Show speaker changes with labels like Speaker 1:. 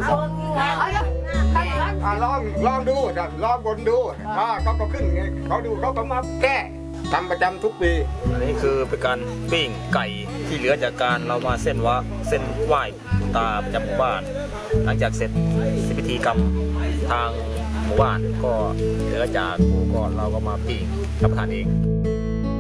Speaker 1: ลองดูลองบนดูเขาก็ขึ้นเขาดูเขาก็มาแก้ทำประจำทุกปี
Speaker 2: อันนี้คือเป็นการปิ้งไก่ที่เหลือจากการเรามาเส้นไหว้ตาประจำหมู่บ้านหลังจากเสร็จพิธีกรรมทางหมู่บ้านก็เหลือจากก็เราก็มาปิ้งรับประทานเอง